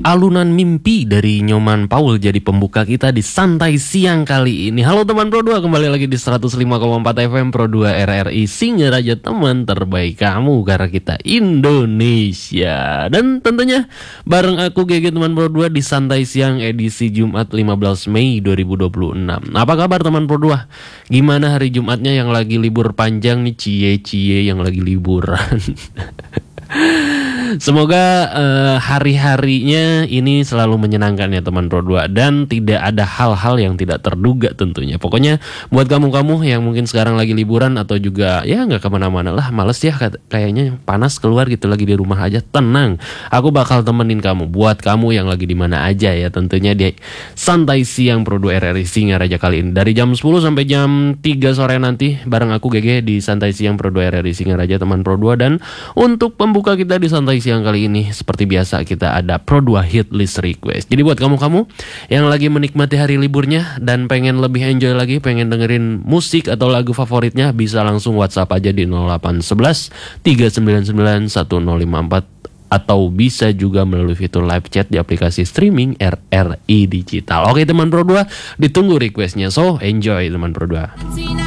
Alunan Mimpi dari Nyoman Paul jadi pembuka kita di Santai Siang kali ini. Halo teman Pro 2, kembali lagi di 105,4 FM Pro 2 RRI Singer aja teman terbaik kamu, karena kita Indonesia. Dan tentunya bareng aku GG teman Pro 2 di Santai Siang edisi Jumat 15 Mei 2026. Apa kabar teman Pro 2? Gimana hari Jumatnya yang lagi libur panjang nih, cie-cie yang lagi liburan. Semoga hari-harinya ini selalu menyenangkan ya teman Pro 2, dan tidak ada hal-hal yang tidak terduga tentunya. Pokoknya buat kamu-kamu yang mungkin sekarang lagi liburan atau juga ya nggak kemana-mana lah, males ya kayaknya panas keluar gitu, lagi di rumah aja, tenang, aku bakal temenin kamu. Buat kamu yang lagi di mana aja ya, tentunya di Santai Siang Pro 2 RRI Singer aja kali ini dari jam 10 sampai jam 3 sore nanti bareng aku GG di Santai Siang Pro 2 RRI Singer aja teman Pro 2. Dan untuk pembuka kita di Santai Siang kali ini seperti biasa kita ada Pro 2 Hit List Request. Jadi buat kamu-kamu yang lagi menikmati hari liburnya dan pengen lebih enjoy lagi, pengen dengerin musik atau lagu favoritnya, bisa langsung WhatsApp aja di 0811 399 1054 atau bisa juga melalui fitur live chat di aplikasi streaming RRI Digital. Oke teman Pro 2, ditunggu requestnya, so enjoy teman Pro 2.